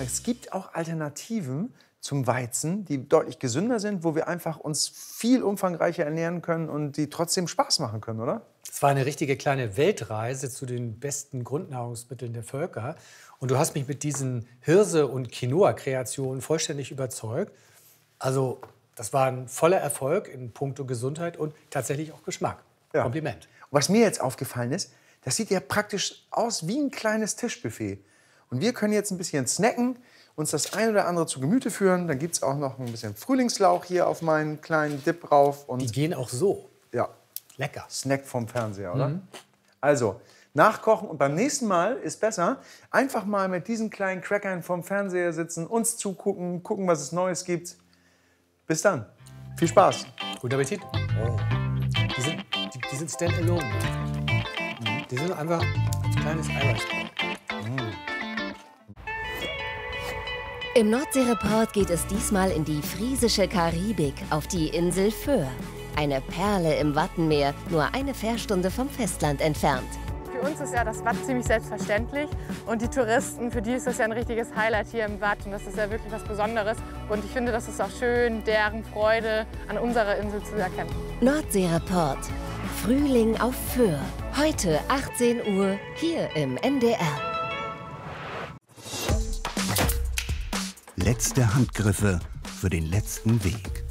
es gibt auch Alternativen zum Weizen, die deutlich gesünder sind, wo wir einfach uns viel umfangreicher ernähren können und die trotzdem Spaß machen können, oder? Es war eine richtige kleine Weltreise zu den besten Grundnahrungsmitteln der Völker. Und du hast mich mit diesen Hirse- und Quinoa-Kreationen vollständig überzeugt. Also das war ein voller Erfolg in puncto Gesundheit und tatsächlich auch Geschmack. Ja. Kompliment. Und was mir jetzt aufgefallen ist, das sieht ja praktisch aus wie ein kleines Tischbuffet. Und wir können jetzt ein bisschen snacken, uns das ein oder andere zu Gemüte führen. Dann gibt es auch noch ein bisschen Frühlingslauch hier auf meinen kleinen Dip rauf. Und Die gehen auch so. ja, Lecker. Snack vom Fernseher, oder? Also, nachkochen und beim nächsten Mal ist besser, einfach mal mit diesen kleinen Crackern vom Fernseher sitzen, uns zugucken, gucken, was es Neues gibt. Bis dann. Viel Spaß. Guten Appetit. Oh. Die sind stand-alone. Die sind einfach ein kleines Eiweißbrot. Im Nordsee-Report geht es diesmal in die friesische Karibik, auf die Insel Föhr. Eine Perle im Wattenmeer, nur eine Fährstunde vom Festland entfernt. Für uns ist ja das Watt ziemlich selbstverständlich und die Touristen, für die ist das ja ein richtiges Highlight hier im Watt und das ist ja wirklich was Besonderes und ich finde, das ist auch schön, deren Freude an unserer Insel zu erkennen. Nordsee-Report. Frühling auf Föhr. Heute 18 Uhr hier im NDR. Letzte Handgriffe für den letzten Weg.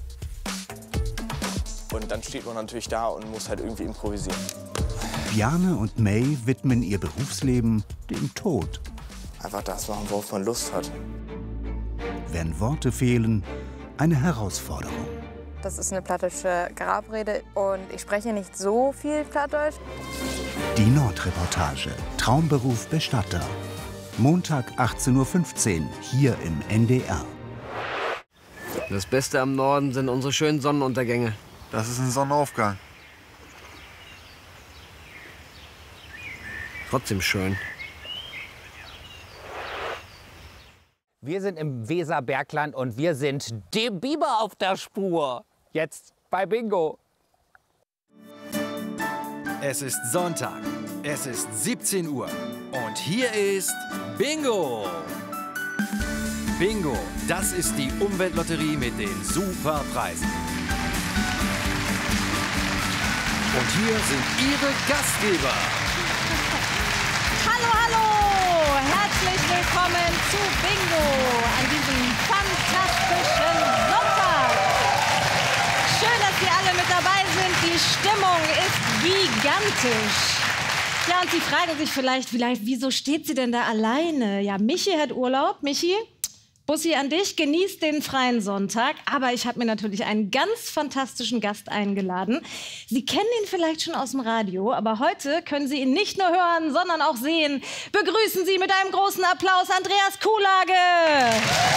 Und dann steht man natürlich da und muss halt irgendwie improvisieren. Bjarne und May widmen ihr Berufsleben dem Tod. Einfach das machen, worauf man Lust hat. Wenn Worte fehlen, eine Herausforderung. Das ist eine plattische Grabrede und ich spreche nicht so viel Plattdeutsch. Die Nordreportage. Traumberuf Bestatter. Montag 18:15 Uhr hier im NDR. Das Beste am Norden sind unsere schönen Sonnenuntergänge. Das ist ein Sonnenaufgang. Trotzdem schön. Wir sind im Weserbergland und wir sind dem Biber auf der Spur. Jetzt bei Bingo. Es ist Sonntag. Es ist 17 Uhr. Und hier ist Bingo. Bingo, das ist die Umweltlotterie mit den Superpreisen. Und hier sind Ihre Gastgeber. Hallo, hallo! Herzlich willkommen zu Bingo an diesem fantastischen Sonntag. Schön, dass Sie alle mit dabei sind. Die Stimmung ist gigantisch. Ja, und Sie fragen sich vielleicht, wieso steht sie denn da alleine? Ja, Michi hat Urlaub. Michi, Bussi an dich, genießt den freien Sonntag. Aber ich habe mir natürlich einen ganz fantastischen Gast eingeladen. Sie kennen ihn vielleicht schon aus dem Radio, aber heute können Sie ihn nicht nur hören, sondern auch sehen. Begrüßen Sie mit einem großen Applaus Andreas Kuhlage.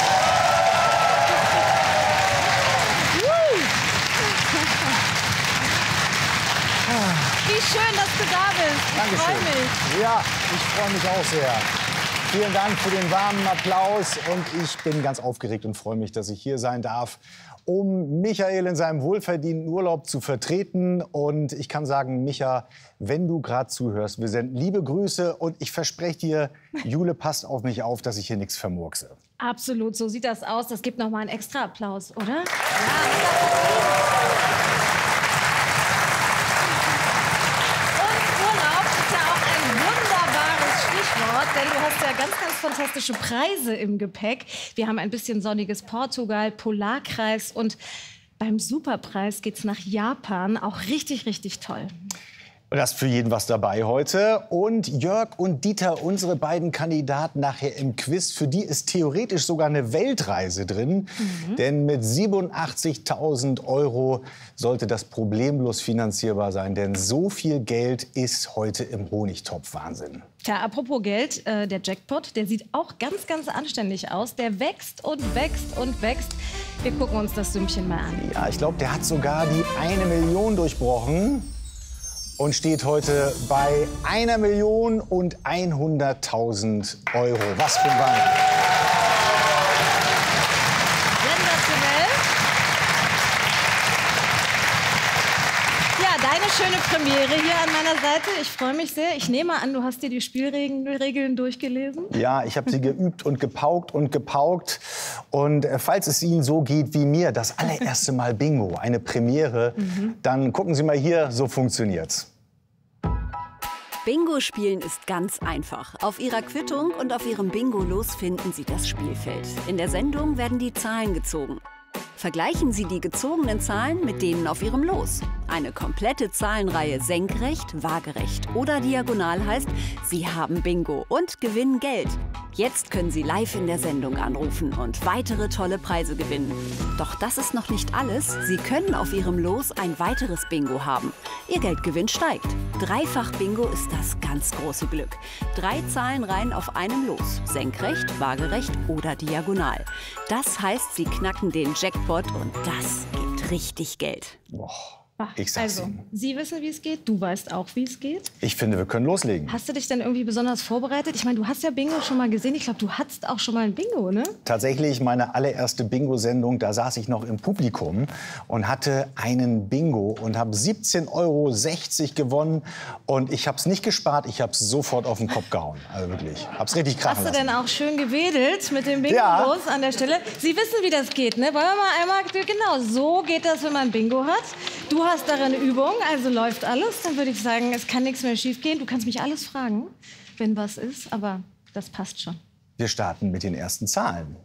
Wie schön, dass du da bist. Ich freue mich. Ja, ich freue mich auch sehr. Vielen Dank für den warmen Applaus und ich bin ganz aufgeregt und freue mich, dass ich hier sein darf, um Michael in seinem wohlverdienten Urlaub zu vertreten. Und ich kann sagen, Micha, wenn du gerade zuhörst, wir senden liebe Grüße und ich verspreche dir, Jule passt auf mich auf, dass ich hier nichts vermurkse. Absolut, so sieht das aus. Das gibt noch mal einen extra Applaus, oder? Ja. Denn du hast ja ganz fantastische Preise im Gepäck. Wir haben ein bisschen sonniges Portugal, Polarkreis und beim Superpreis geht's nach Japan. Auch richtig, richtig toll. Und da ist für jeden was dabei heute. Und Jörg und Dieter, unsere beiden Kandidaten nachher im Quiz, für die ist theoretisch sogar eine Weltreise drin. Denn mit 87.000 € sollte das problemlos finanzierbar sein. Denn so viel Geld ist heute im Honigtopf. Wahnsinn. Tja, apropos Geld, der Jackpot, der sieht auch ganz, ganz anständig aus. Der wächst und wächst und wächst. Wir gucken uns das Sümmchen mal an. Ja, ich glaube, der hat sogar die 1 Million durchbrochen. Und steht heute bei 1.100.000 €. Was für ein Wahnsinn. Sensationell. Ja, deine eine schöne Premiere hier an meiner Seite. Ich freue mich sehr. Ich nehme an, du hast dir die Spielregeln durchgelesen. Ja, ich habe sie geübt und gepaukt und gepaukt. Und falls es Ihnen so geht wie mir, das allererste Mal Bingo, eine Premiere, dann gucken Sie mal hier, so funktioniert's. Bingo spielen ist ganz einfach. Auf Ihrer Quittung und auf Ihrem Bingo-Los finden Sie das Spielfeld. In der Sendung werden die Zahlen gezogen. Vergleichen Sie die gezogenen Zahlen mit denen auf Ihrem Los. Eine komplette Zahlenreihe senkrecht, waagerecht oder diagonal heißt, Sie haben Bingo und gewinnen Geld. Jetzt können Sie live in der Sendung anrufen und weitere tolle Preise gewinnen. Doch das ist noch nicht alles. Sie können auf Ihrem Los ein weiteres Bingo haben. Ihr Geldgewinn steigt. Dreifach Bingo ist das ganz große Glück. 3 Zahlenreihen auf einem Los. Senkrecht, waagerecht oder diagonal. Das heißt, Sie knacken den Jackpot und das gibt richtig Geld. Boah. Ich sag's Also, Ihnen. Sie wissen, wie es geht. Du weißt auch, wie es geht. Ich finde, wir können loslegen. Hast du dich denn irgendwie besonders vorbereitet? Ich meine, du hast ja Bingo schon mal gesehen. Ich glaube, du hattest auch schon mal ein Bingo, ne? Tatsächlich meine allererste Bingo-Sendung, da saß ich noch im Publikum und hatte einen Bingo und habe 17,60 € gewonnen. Und ich habe es nicht gespart, ich habe es sofort auf den Kopf gehauen. Also wirklich, habe es richtig krachen Hast du lassen. denn auch schön gewedelt mit dem Bingo Ja. los an der Stelle? Sie wissen, wie das geht, ne? Wollen wir mal einmal, genau, so geht das, wenn man Bingo hat. Du hast darin Übung, also läuft alles. Dann würde ich sagen, es kann nichts mehr schief gehen. Du kannst mich alles fragen, wenn was ist, aber das passt schon. Wir starten mit den ersten Zahlen.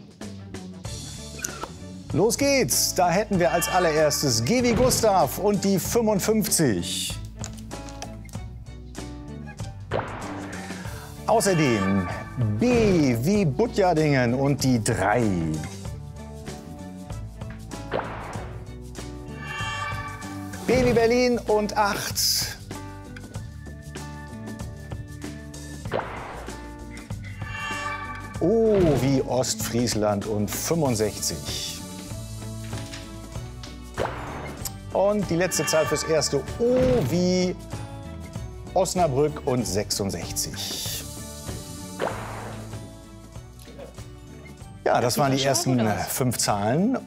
Los geht's! Da hätten wir als allererstes G wie Gustav und die 55. Außerdem B wie Butjadingen und die 3. B wie Berlin und 8. O wie Ostfriesland und 65. Und die letzte Zahl fürs erste O wie Osnabrück und 66. Ja, das waren die ersten 5 Zahlen.